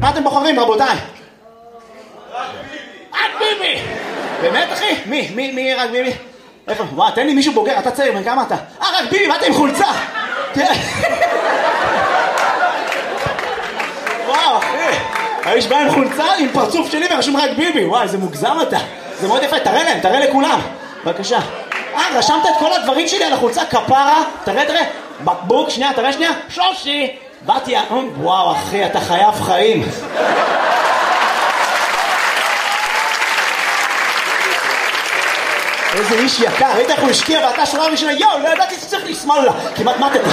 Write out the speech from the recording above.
מה אתם בוחרים, רבותיי? רק ביבי! באמת, אחי? מי רק ביבי? איפה? וואו, תן לי מישהו בוגר, אתה צעיר, בן כמה אתה? רק ביבי, מה אתה עם חולצה? וואו, אחי, האיש בא עם חולצה עם פרצוף שלי ורשום רק ביבי. וואי, זה מוגזם אתה. זה מאוד יפה, תראה להם, תראה לכולם. בבקשה. רשמת את כל הדברים שלי על החולצה, כפרה. תראה. בקבוק, שנייה, תראה שנייה. שושי. באתי, וואו, אחי, אתה חייב חיים. איזה איש יקר, ראית איך הוא השקיע ואתה שורה ראשונה, יואו, לא ידעתי שצריך לשמאל לה. כמעט מטת.